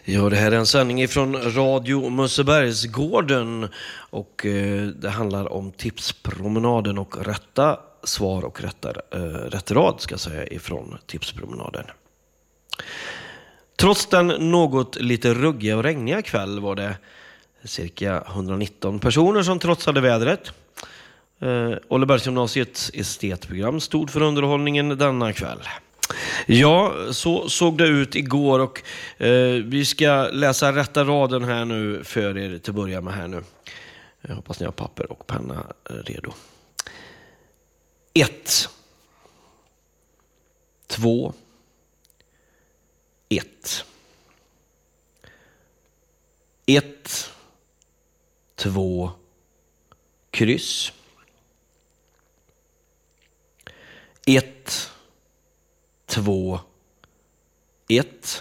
Ja, det här är en sändning från Radio Mössebergsgården och det handlar om tipspromenaden och rätta svar och rätt rad ska jag säga ifrån tipspromenaden. Trots den något lite ruggiga och regniga kväll var det cirka 119 personer som trotsade vädret. Ollebergsgymnasiets estetprogram stod för underhållningen denna kväll. Ja, så såg det ut igår och vi ska läsa rätta raden här nu för er till att börja med här nu. Jag hoppas ni har papper och penna redo. 1 2 1 1 2 kryss 1 2 1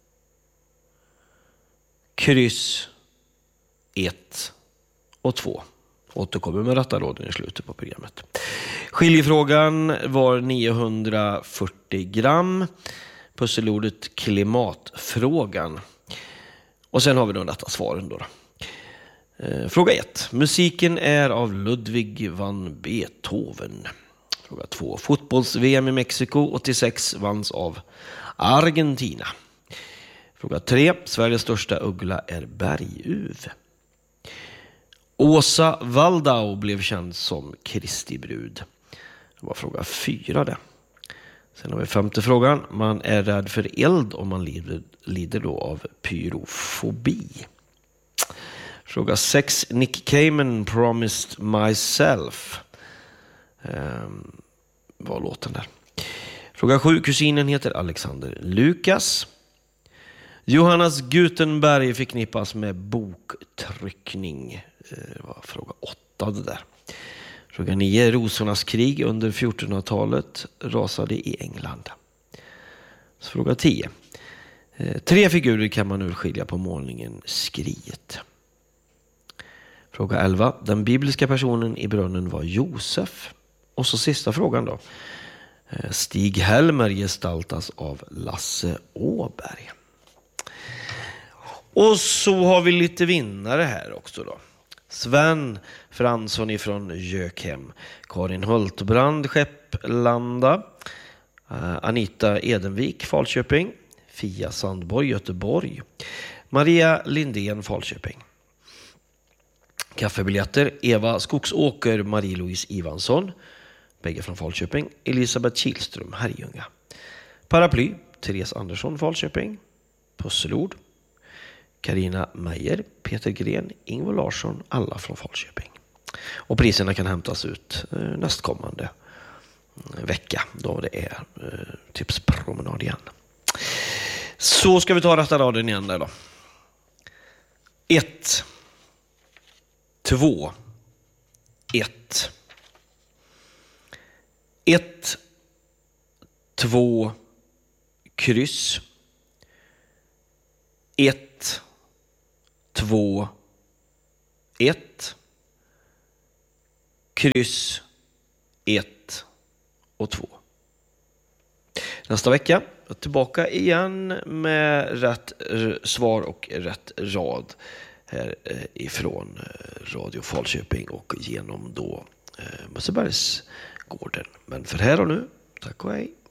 kryss 1 och 2. Återkommer med rätta raden i slutet på programmet. Skiljefrågan var 940 gram. Pusselordet klimatfrågan. Och sen har vi de rätta svaren då. Fråga 1. Musiken är av Ludwig van Beethoven. Fråga 2. Fotbolls-VM i Mexiko 86 vanns av Argentina. Fråga 3. Sveriges största uggla är berguv. Åsa Waldau blev känd som Kristi brud. Det var fråga 4 det. Sen har vi 5:e frågan. Man är rädd för eld om man lider då av pyrofobi. Fråga 6. Nick Cayman promised myself. Var låten där. Fråga 7. Kusinen heter Alexander Lukas. Johannes Gutenberg förknippas med boktryckning. Det var fråga 8 det där. Fråga 9. Rosornas krig under 1400-talet rasade i England. Så fråga 10. 3 figurer kan man urskilja på målningen Skriet. Fråga 11. Den bibliska personen i brunnen var Josef. Och så sista frågan då. Stig-Helmer gestaltas av Lasse Åberg. Och så har vi lite vinnare här också då. Sven Fransson ifrån Jökhem. Karin Hultbrand, Skepplanda. Anita Edenvik, Falköping. Fia Sandborg, Göteborg. Maria Lindén, Falköping. Kaffebiljetter, Eva Skogsåker, Marie-Louise Ivansson, bägge från Falköping. Elisabeth Kihlström, Herrljunga. Paraply, Therese Andersson, Falköping. Pusselord, Karina Meijer, Peter Gren, Ingvar Larsson, alla från Falköping. Och priserna kan hämtas ut nästkommande vecka då det är tipspromenad igen. Så ska vi ta rätta raden igen där då. 1 2 1 1 2 kryss 1 2 1 kryss 1 och 2. Nästa vecka tillbaka igen med rätt svar och rätt rad här ifrån Radio Falköping och genom då Mössebergsgården. Men för här och nu, tack och hej.